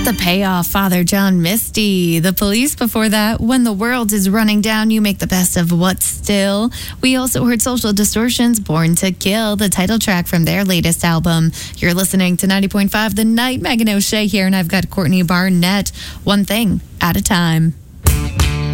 The Payoff, Father John Misty. The Police before that, When the World is Running Down, You Make the Best of What's Still. We also heard Social Distortion's Born to Kill, the title track from their latest album. You're listening to 90.5 The Night. Megan O'Shea here, and I've got Courtney Barnett. One thing at a time.